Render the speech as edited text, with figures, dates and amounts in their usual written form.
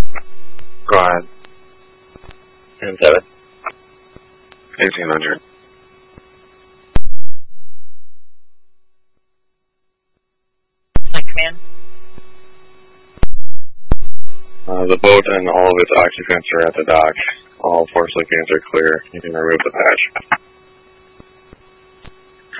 Go ahead. 10-7. 1800. Command. The boat and all of its occupants are at the dock. All force linkings are clear. You can remove the patch.